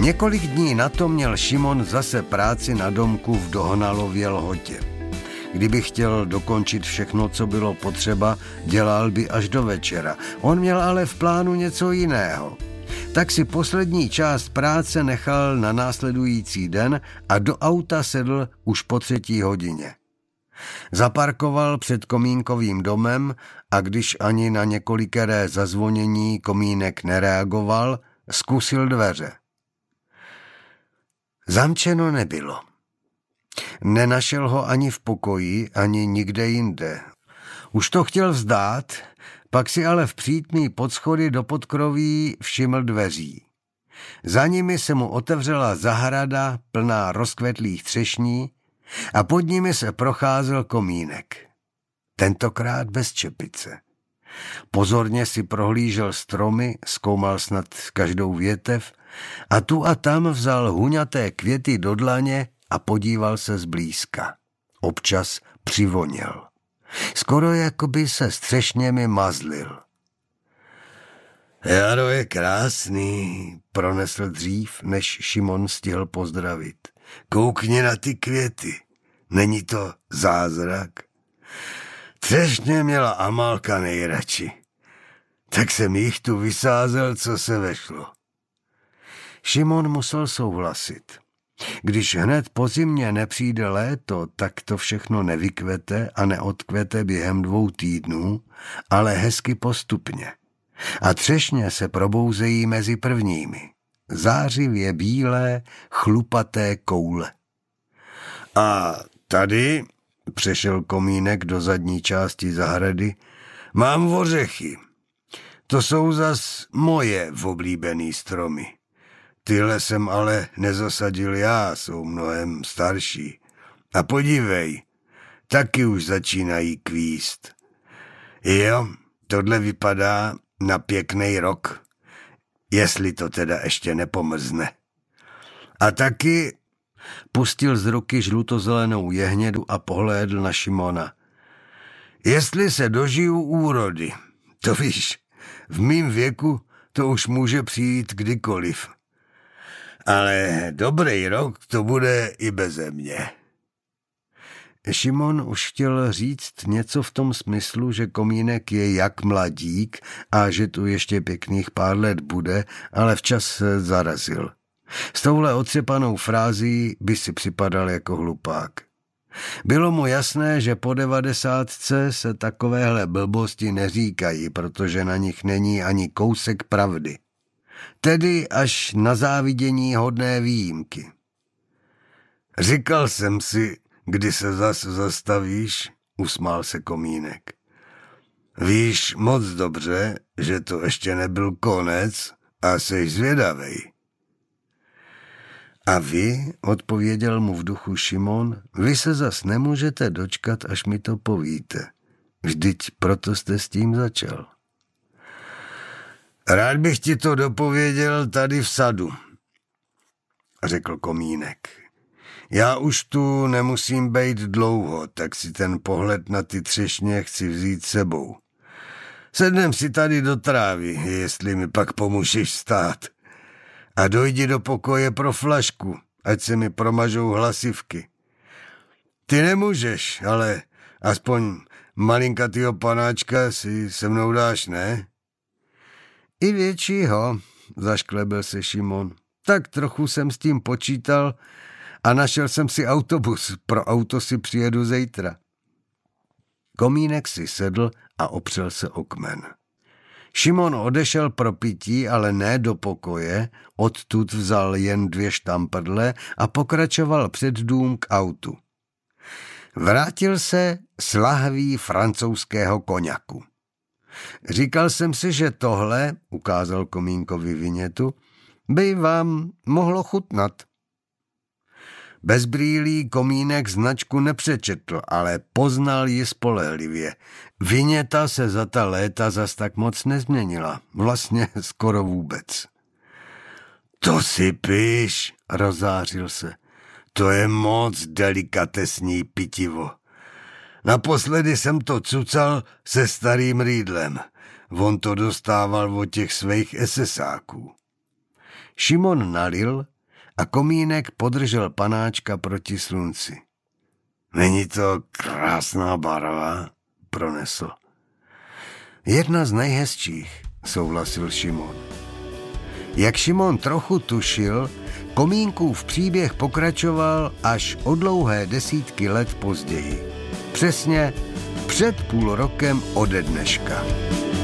Několik dní na to měl Šimon zase práci na domku v Dohnalově Lhotě. Kdyby chtěl dokončit všechno, co bylo potřeba, dělal by až do večera. On měl ale v plánu něco jiného. Tak si poslední část práce nechal na následující den a do auta sedl už po 3. hodině. Zaparkoval před Komínkovým domem a když ani na několikeré zazvonění Komínek nereagoval, zkusil dveře. Zamčeno nebylo. Nenašel ho ani v pokoji, ani nikde jinde. Už to chtěl vzdát, pak si ale v přítmí podschody do podkroví všiml dveří. Za nimi se mu otevřela zahrada plná rozkvetlých třešní a pod nimi se procházel Komínek. Tentokrát bez čepice. Pozorně si prohlížel stromy, zkoumal snad každou větev a tu a tam vzal huňaté květy do dlaně a podíval se zblízka. Občas přivoněl. Skoro jakoby se střešněmi mazlil. Jaro je krásný, pronesl dřív, než Šimon stihl pozdravit. Koukni na ty květy, není to zázrak? Třešně měla Amálka nejradši, tak jsem jich tu vysázel, co se vešlo. Šimon musel souhlasit. Když hned po zimě nepřijde léto, tak to všechno nevykvete a neodkvete během 2 týdnů, ale hezky postupně. A třešně se probouzejí mezi prvními. Zářivě bílé, chlupaté koule. A tady, přešel Komínek do zadní části zahrady, mám ořechy. To jsou zas moje oblíbený stromy. Tyhle jsem ale nezasadil já, jsou mnohem starší. A podívej, taky už začínají kvíst. Jo, tohle vypadá na pěkný rok, jestli to teda ještě nepomrzne. A taky pustil z ruky žlutozelenou jehnědu a pohlédl na Šimona. Jestli se dožiju úrody, to víš, v mým věku to už může přijít kdykoliv. Ale dobrý rok to bude i beze mě. Šimon už chtěl říct něco v tom smyslu, že Komínek je jak mladík a že tu ještě pěkných pár let bude, ale včas se zarazil. S touhle otřepanou frází by si připadal jako hlupák. Bylo mu jasné, že po 90 se takovéhle blbosti neříkají, protože na nich není ani kousek pravdy. Tedy až na závidění hodné výjimky. Říkal jsem si, kdy se zas zastavíš, usmál se Komínek. Víš moc dobře, že to ještě nebyl konec a jsi zvědavej. A vy, odpověděl mu v duchu Šimon, vy se zas nemůžete dočkat, až mi to povíte. Vždyť proto jste s tím začal. Rád bych ti to dopověděl tady v sadu, řekl Komínek. Já už tu nemusím bejt dlouho, tak si ten pohled na ty třešně chci vzít sebou. Sednem si tady do trávy, jestli mi pak pomůžeš stát. A dojdi do pokoje pro flašku, ať se mi promažou hlasivky. Ty nemůžeš, ale aspoň malinkatýho panáčka si se mnou dáš, ne? I většího, zašklebil se Šimon. Tak trochu jsem s tím počítal a našel jsem si autobus. Pro auto si přijedu zítra. Komínek si sedl a opřel se o kmen. Šimon odešel pro pití, ale ne do pokoje, odtud vzal jen 2 štamprle a pokračoval před dům k autu. Vrátil se s lahví francouzského koňaku. Říkal jsem si, že tohle, ukázal Komínkovi vinětu, by vám mohlo chutnat. Bez brýlí Komínek značku nepřečetl, ale poznal ji spolehlivě. Viněta se za ta léta zas tak moc nezměnila. Vlastně skoro vůbec. To si píš, rozářil se. To je moc delikatesní pitivo. Naposledy jsem to cucal se starým Rýdlem. On to dostával od těch svých esesáků. Šimon nalil a komínek podržel panáčka proti slunci. Není to krásná barva? Pronesl. Jedna z nejhezčích, souhlasil Šimon. Jak Šimon trochu tušil, komínkův příběh pokračoval až o dlouhé desítky let později. Přesně před půl rokem ode dneška.